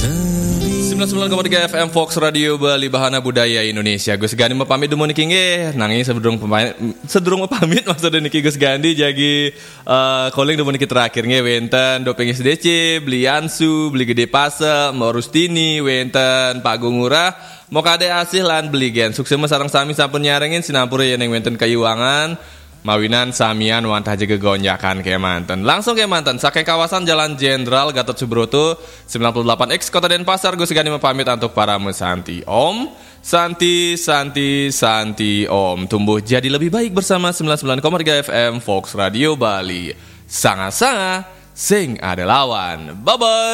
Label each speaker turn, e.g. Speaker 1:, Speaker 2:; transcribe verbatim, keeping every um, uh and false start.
Speaker 1: sembilan puluh sembilan koma tiga F M Fox Radio Bali Bahana Budaya Indonesia. Gus Gandi mau pamit dulu niki nggih. Nanging sedurung pamit sedurung pamit maksudnya niki Gus Gandi jagi uh, calling dulu niki terakhir nggih wenten Dopeng S D C, beli Ansu, beli Gede Pase, mau Rustini, wenten Pak Gungura, mau kade asih lan beli gen. Sukses sareng sami sampun nyarengin sinampura yen wenten kayuangan. Mawinan samian wantah jaga gonjakan kayak mantan. Langsung kayak mantan saking kawasan Jalan Jenderal Gatot Subroto sembilan puluh delapan X Kota Denpasar. Gus Gani pamit untuk para mesanti. Om Santi Santi Santi Om tumbuh jadi lebih baik bersama sembilan puluh sembilan koma tiga F M Fox Radio Bali. Sanga-sanga sing ada lawan. Bye bye.